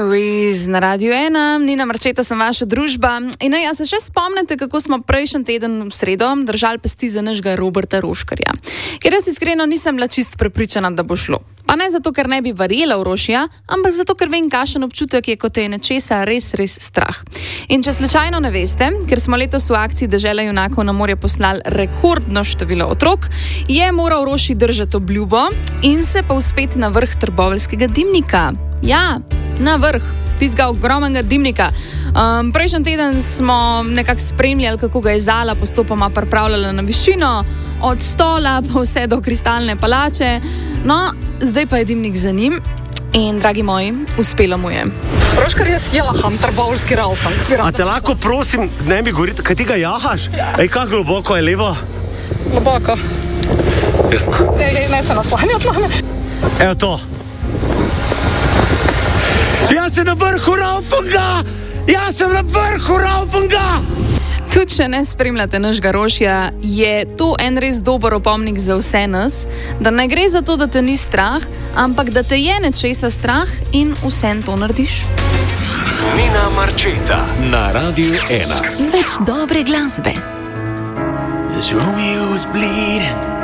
Memories na Radiu 1, Nina Marčeta sem vaša družba. In ja se še spomnite, kako smo prejšnji teden v sredo držali pesti za našega Roberta Roškarja. Ker jaz iskreno nisem bila čist prepričana, da bo šlo. Pa ne zato, ker ne bi verjela v Rošija, ampak zato, ker vem, kakšen občutek je, ko te je nečesa res strah. In če slučajno ne veste, ker smo letos v akciji Dežela junakov na morje poslali rekordno število otrok, je moral Roši držati obljubo in se povzpeti na vrh trboveljskega dimnika. Ja, na vrh tistega ogromnega dimnika. Prejšnji teden smo nekako spremljali, kako ga je Zala postopoma pripravljala na višino, od stola pa vse do kristalne palače. No, zdaj pa je dimnik za njim in, dragi moji, uspelo mu je. Roškar, jaz jaham trboveljski raufang. A te lahko prosim, ne mi govoriti, kaj ti ga jahaš? Ej, kako globoko je levo? Globoko. Jasno. Ne se naslanjati na me. Evo to. Jaz sem na vrhu raufanga! Jaz sem na vrhu raufanga! Tudi če ne spremljate našega Rošija, je to en res dober opomnik za vse nas, da ne gre za to, da te ni strah, ampak da te je nečesa strah in vsem to narediš. Nina Marčeta na Radiu 1. Z več dobre glasbe. This Romeo is bleeding.